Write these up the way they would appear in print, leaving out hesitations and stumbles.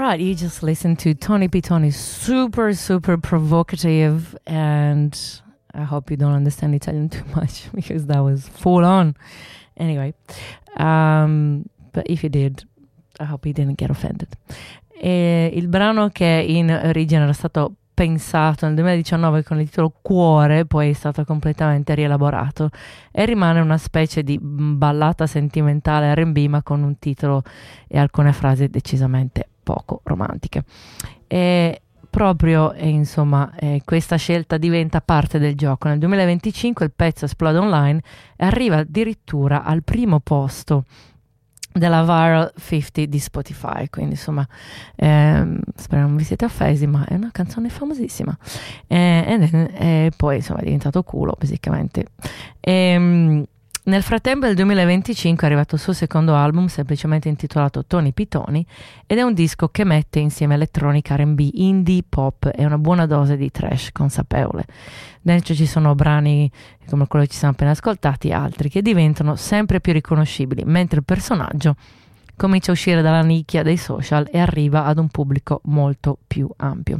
right, you just listened to Tony Pitoni, super, super provocative, and I hope you don't understand Italian too much because that was full on. Anyway, but if you did, I hope you didn't get offended. Il brano che in origine era stato pensato nel 2019 con il titolo Cuore, poi è stato completamente rielaborato e rimane una specie di ballata sentimentale R&B, ma con un titolo e alcune frasi decisamente poco romantiche. E proprio, insomma, questa scelta diventa parte del gioco. Nel 2025 il pezzo esplode online e arriva addirittura al primo posto della Viral 50 di Spotify, quindi insomma spero non vi siete offesi, ma è una canzone famosissima e poi insomma è diventato culo basicamente. Nel frattempo, nel 2025 è arrivato il suo secondo album, semplicemente intitolato Tony Pitoni, ed è un disco che mette insieme elettronica, R&B, indie, pop e una buona dose di trash consapevole. Dentro ci sono brani come quello che ci siamo appena ascoltati e altri che diventano sempre più riconoscibili, mentre il personaggio comincia a uscire dalla nicchia dei social e arriva ad un pubblico molto più ampio.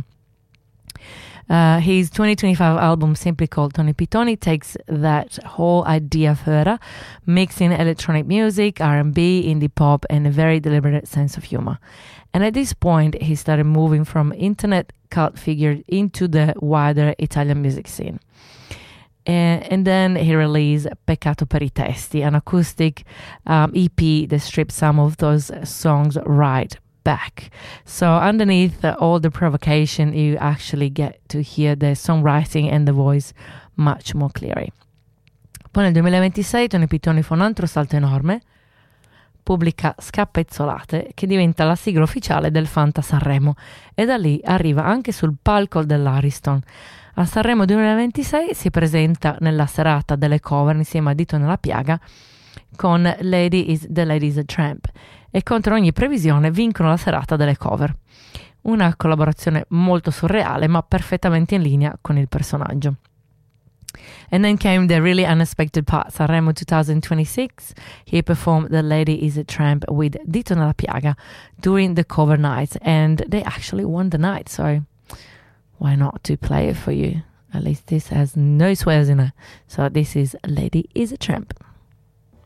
His 2025 album, simply called Tony Pitoni, takes that whole idea further, mixing electronic music, R&B, indie pop, and a very deliberate sense of humor. And at this point, he started moving from internet cult figure into the wider Italian music scene. And then he released Peccato per i testi, an acoustic EP that stripped some of those songs right back. So underneath all the provocation, you actually get to hear the songwriting and the voice much more clearly. Poi nel 2026 Tony Pitoni fa un altro salto enorme, pubblica Scappezzolate, che diventa la sigla ufficiale del Fanta Sanremo, e da lì arriva anche sul palco dell'Ariston. A Sanremo 2026 si presenta nella serata delle cover insieme a Dito nella piaga con The Lady is a Tramp, e contro ogni previsione vincono la serata delle cover. Una collaborazione molto surreale ma perfettamente in linea con il personaggio. And then came the really unexpected part. Sanremo 2026, he performed The Lady is a Tramp with Dito nella piaga during the cover night, and they actually won the night, so why not to play it for you? At least this has no swears in it. So this is Lady is a Tramp.